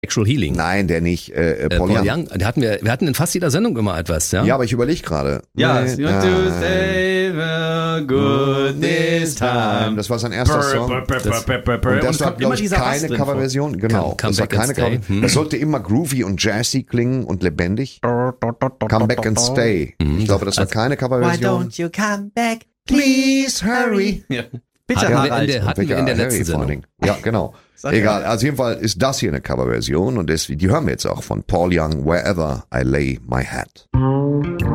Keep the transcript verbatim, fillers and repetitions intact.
Actual Healing. Nein, der nicht. Äh, Äh, Paul, Paul Young. Young, der hatten wir, wir hatten in fast jeder Sendung immer etwas, ja? Ja, aber ich überlege gerade. Ja, Nee, you want to save a good this time. Das war sein erster Song. Brr, brr, brr, brr, brr, brr. Und Und das es war, kommt glaube immer ich, dieser Bass keine drin vor. Coverversion. Genau, Come- come das war back and keine stay. Cover. Hm. Das sollte immer groovy und jazzy klingen und lebendig. Come back and stay. Ich glaube, das war keine Why Coverversion. don't you come back? Please hurry. Ja. Bitte, Hatten wir in Harald. der, hatten wir in der Harry letzten vor allen Sendung. Dingen. Ja, genau. Sag Egal, ja. also auf jeden Fall ist das hier eine Coverversion und deswegen, die hören wir jetzt auch von Paul Young, Wherever I Lay My Hat.